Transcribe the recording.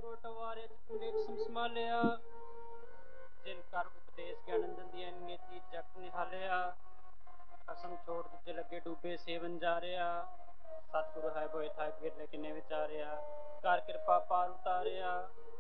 ਟਵਾਰੇ ਚੁਲੇਟ ਸੰਸਮਾਲਿਆ ਜਿਨ ਕਰ ਉਪਦੇਸ਼ ਗਿਆਨ ਦੰਦੀਆਂ ਨੀਤੀ ਜਗ ਨਿਹਾਲਿਆ ਕਸਮ ਛੋੜ ਦੂਜੇ ਲੱਗੇ ਡੂਬੇ ਸੇਵਨ ਜਾ ਰਿਹਾ ਸਤਿਗੁਰੂ ਹੈ ਹੋਏ ਥਾਇ ਫਿਰ ਕਿੰਨੇ ਵਿਚਾਰਿਆ ਕਰ ਕਿਰਪਾ ਪਾਰ ਉਤਾਰਿਆ